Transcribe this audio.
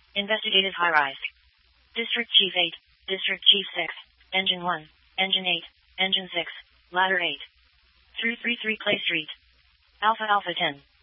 Investigative high-rise. District Chief 8, District Chief 6, Engine 1, Engine 8, Engine 6, Ladder 8. Through 33 Clay Street. Alpha Alpha 10.